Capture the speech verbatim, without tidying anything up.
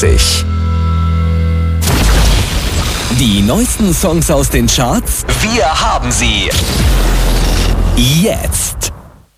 dreißig. Die neuesten Songs aus den Charts, wir haben sie. Jetzt.